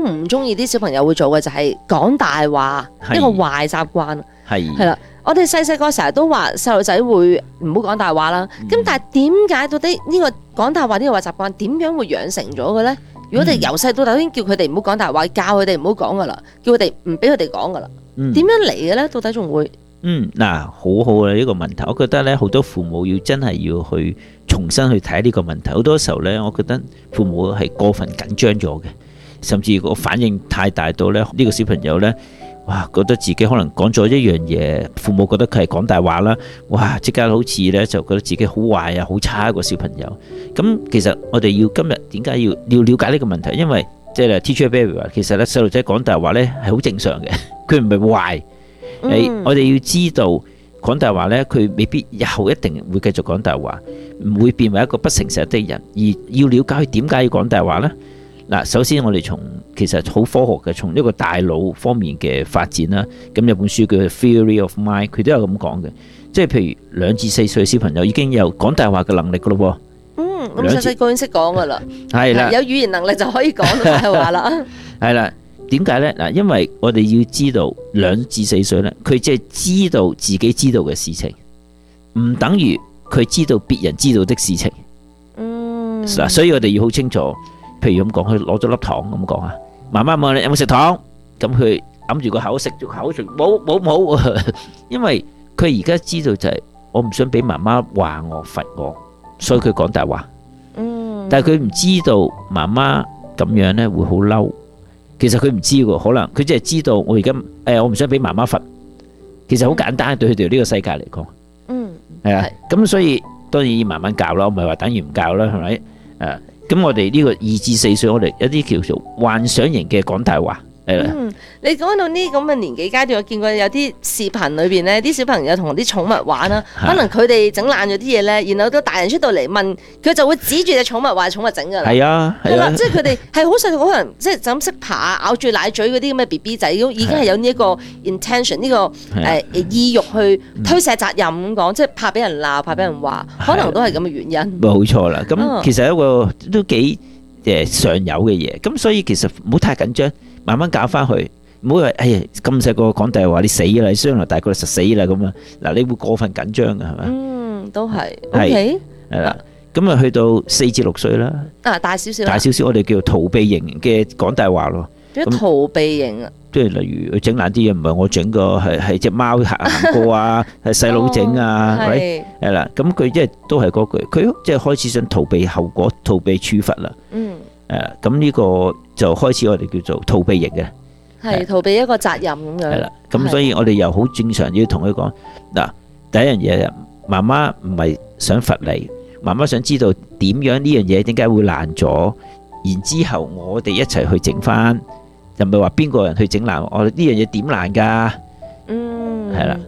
唔中意啲小朋友會做嘅就係講大話， 係一個壞習慣。 係係啦，我哋細細個成日都話細路仔會唔好講大話啦。咁但係點解到底呢個講大話呢個壞習慣點樣會養成咗嘅咧？如果我哋由細到大已經叫佢哋唔好講大話，教佢哋唔好講噶啦，叫佢哋唔俾佢哋講噶啦，點樣嚟嘅咧？到底仲會？ 嗱，好好啊呢個問題，我覺得咧好多父母要真係要去重新去睇呢個問題。好多時候咧，我覺得父母係過分緊張咗嘅，甚至個反應太大到咧，呢個小朋友咧。哇！覺得自己可能講咗一樣嘢，父母覺得佢係講大話啦，哇！即刻好似咧就覺得自己好壞啊，好差一個小朋友。咁其實我哋要今日點解要了解呢個問題？因為即係 Teacher Barry 話，其實咧細路仔講大話咧係好正常嘅，佢唔係壞。我哋要知道講大話咧，佢未必日後一定會繼續講大話，唔會變為一個不誠實的人。而要了解佢點解要講大話咧？嗱，首先我哋其實好科學嘅，從一個大腦方面嘅發展啦。咁有本書叫 Theory of Mind， 佢都有咁講嘅，即係譬如2至4歲小朋友已經有講大話嘅能力噶咯喎。 咁細細個已經識講噶啦， 係啦， 有語言能力就可以講大話啦。 係啦，點解呢？嗱，因為我哋要知道2至4歲咧，佢即係知道自己知道嘅事情，唔等於佢知道別人知道的事情。嗱，所以我哋要好清楚。譬如咁講，佢攞咗粒糖咁講啊，媽媽問你有冇食糖，咁佢揞住個口食咗口食，冇，因為佢而家知道就係我唔想俾媽媽話我罰我，所以佢講大話。但係佢唔知道媽媽咁樣咧會好嬲，其實佢唔知喎，可能佢只係知道我而家我唔想俾媽媽罰，其實好簡單對佢哋呢個世界嚟講，係啊，咁所以當然要慢慢教啦，唔係話等於唔教啦，係咪？咁我哋呢個2至4歲，我哋一啲叫做幻想型嘅講大話，係啦。 你講到呢咁嘅年紀階段，我見過有啲視頻裏邊咧，啲小朋友同啲寵物玩啦，可能佢哋整爛咗啲嘢咧，然後到大人出到嚟問，佢就會指住隻寵物話寵物整噶啦。係啊， 係啦，即係佢哋係好細個，可能即係就咁識爬咬住奶嘴嗰啲咁嘅 BB 仔，已經係有呢一個 intention 呢個意欲去推卸責任咁講，即係怕俾人鬧，怕俾人話，可能都係咁嘅原因。 冇錯啦，咁其實一個都幾常有嘅嘢，咁所以其實唔好太緊張，慢慢教翻佢。唔好話，哎呀咁細個講大話，你死啦！你將來大個就實死啦咁啊！嗱，你會過分緊張嘅係咪？ 都係。OK。 係啦，咁啊去到4至6歲啦。 大少少。 大少少，我哋叫逃避型嘅講大話咯。 點樣逃避型啊？ 即係例如佢整爛啲嘢，唔係我整個，係隻貓行過啊，係細佬整啊，係啦。咁佢即係都係嗰句，佢即係開始想逃避後果，逃避處罰啦。咁呢個就開始我哋叫做逃避型嘅。 係逃避一個責任咁樣。係啦， 咁所以我哋又好正常要同佢講嗱，第一樣嘢，媽媽唔係想罰你，媽媽想知道點樣呢樣嘢點解會爛咗，然之後我哋一齊去整翻，就唔係話邊個人去整爛，我呢樣嘢點爛噶？係啦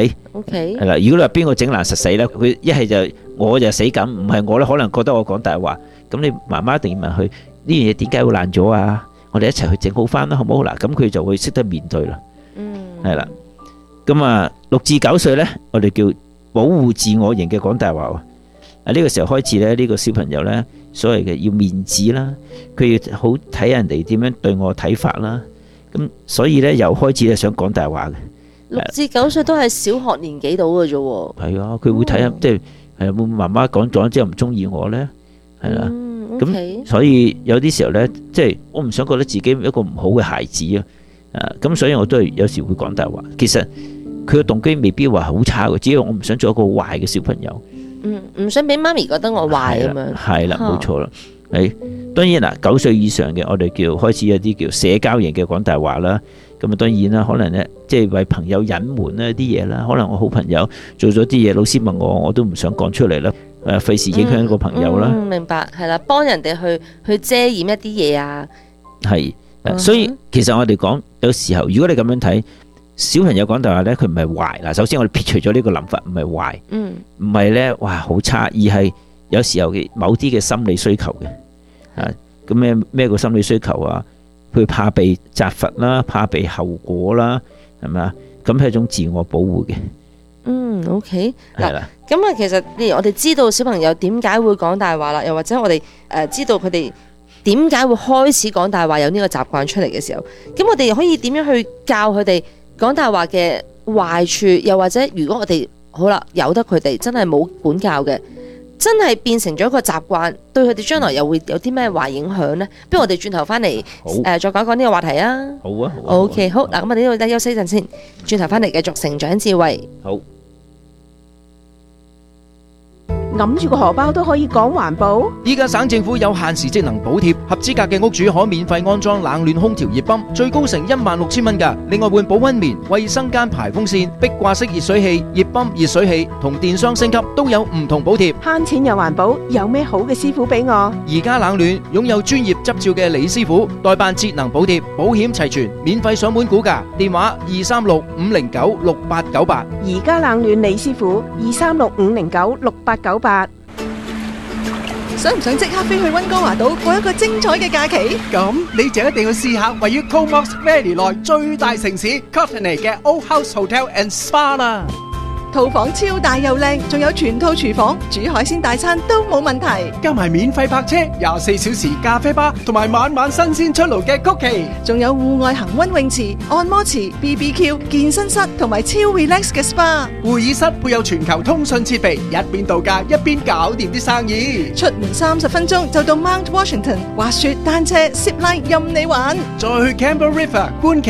，OK， 係啦，如果你話邊個整爛實死咧，佢一係就我就死梗，唔係我咧可能覺得我講大話，咁你媽媽一定要問佢呢樣嘢點解會爛咗啊？我哋一齊去整好翻啦，好唔好？嗱，咁佢就會識得面對啦。係啦。咁啊，6至9歲咧，我哋叫保護自我型嘅講大話喎。呢個時候開始咧，呢個小朋友咧，所謂嘅要面子啦，佢要好睇人哋點樣對我睇法啦。咁所以咧，又開始咧想講大話嘅。 6至9歲都係小學年紀到嘅啫喎。 係啊，佢會睇下，即係會媽媽講咗之後唔中意我咧，係啦。咁所以有啲時候咧，即係我唔想覺得自己一個唔好嘅孩子啊，咁所以我都係有時會講大話。其實佢嘅動機未必話好差嘅，只要我唔想做一個壞嘅小朋友。 唔想俾媽咪覺得我壞咁樣。係啦，冇錯啦。當然嗱，9歲以上嘅我哋叫開始有啲叫社交型嘅講大話啦。咁啊，當然啦，可能咧即係為朋友隱瞞呢啲嘢啦。可能我好朋友做咗啲嘢，老師問我都唔想講出嚟啦。費事影響一個朋友啦。 明白，係啦，幫人哋去遮掩一啲嘢啊。 係，所以其實我哋講有時候，如果你咁樣睇，小朋友講大話咧，佢唔係壞嗱。首先我哋撇除咗呢個諗法，唔係壞，唔係咧哇好差，而係有時候嘅某啲嘅心理需求嘅。咁咩個心理需求啊？佢怕被責罰啦，怕被後果啦，係咪啊？咁係一種自我保護嘅。 OK，嗱，咁啊，其實我哋知道小朋友點解會講大話啦，又或者我哋知道佢哋點解會開始講大話有呢個習慣出嚟嘅時候，咁我哋可以點樣去教佢哋講大話嘅壞處？又或者如果我哋好啦，由得佢哋真係冇管教嘅，真係變成咗一個習慣，對佢哋將來又會有啲咩壞影響呢？不如我哋轉頭翻嚟再講講呢個話題啊！ 好啊 ，OK， 好嗱，咁我哋呢度休息一陣先，轉頭翻嚟繼續成長智慧。 好。 揞住個荷包都可以講環保。 依家省政府有限時節能補貼，合資格嘅屋主可免費安裝冷暖空調熱泵，最高成16,000蚊㗎。另外換保溫棉、衛生間排風扇、壁掛式熱水器、熱泵、熱水器同電箱升級都有唔同補貼。 慳錢又環保，有咩好嘅師傅俾我？ 而家冷暖擁有專業執照嘅李師傅，代辦節能補貼，保險齊全，免費上門估價，電話236-509-6898。 而家冷暖李師傅236-509-6898。 想唔想即刻飛去溫哥華島過一個精彩嘅假期？ 咁你就一定要試下位於 Comox Valley 內最大城市 Courtenay 嘅 Old House Hotel and Spa 啦。 套房超大又靚，仲有全套廚房，煮海鮮大餐都冇問題。 加埋免費泊車、24小時咖啡吧，同埋晚晚新鮮出爐嘅曲奇， 仲有戶外恒溫泳池、按摩池、BBQ、健身室同埋超 relax 嘅 SPA。 會議室配有全球通訊設備，一邊度假一邊搞掂啲生意。 出門30分鐘就到 Mount Washington，滑雪、單車、zip line 任你玩。 再去 Campbell River 觀